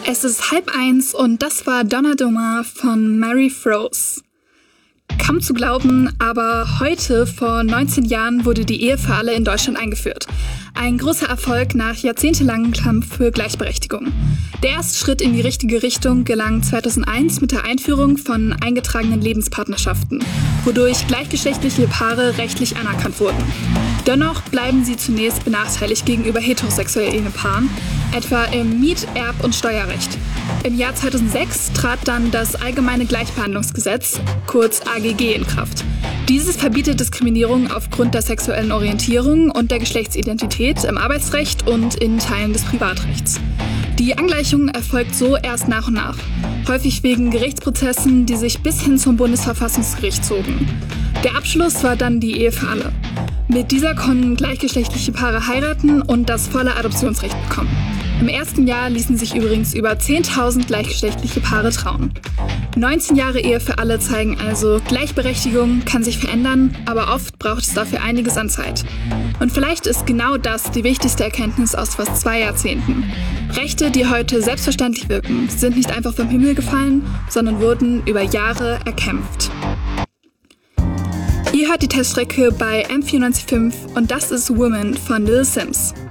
Es ist 12:30 und das war Donna Doma von Mary Froese. Kaum zu glauben, aber heute, vor 19 Jahren, wurde die Ehe für alle in Deutschland eingeführt. Ein großer Erfolg nach jahrzehntelangem Kampf für Gleichberechtigung. Der erste Schritt in die richtige Richtung gelang 2001 mit der Einführung von eingetragenen Lebenspartnerschaften, wodurch gleichgeschlechtliche Paare rechtlich anerkannt wurden. Dennoch bleiben sie zunächst benachteiligt gegenüber heterosexuellen Ehepaaren, etwa im Miet-, Erb- und Steuerrecht. Im Jahr 2006 trat dann das Allgemeine Gleichbehandlungsgesetz, kurz AGG, in Kraft. Dieses verbietet Diskriminierung aufgrund der sexuellen Orientierung und der Geschlechtsidentität im Arbeitsrecht und in Teilen des Privatrechts. Die Angleichung erfolgt so erst nach und nach, häufig wegen Gerichtsprozessen, die sich bis hin zum Bundesverfassungsgericht zogen. Der Abschluss war dann die Ehe für alle. Mit dieser konnten gleichgeschlechtliche Paare heiraten und das volle Adoptionsrecht bekommen. Im ersten Jahr ließen sich übrigens über 10.000 gleichgeschlechtliche Paare trauen. 19 Jahre Ehe für alle zeigen also, Gleichberechtigung kann sich verändern, aber oft braucht es dafür einiges an Zeit. Und vielleicht ist genau das die wichtigste Erkenntnis aus fast 2 Jahrzehnten. Rechte, die heute selbstverständlich wirken, sind nicht einfach vom Himmel gefallen, sondern wurden über Jahre erkämpft. Ihr hört die Teststrecke bei M94.5 und das ist Woman von Lil Sims.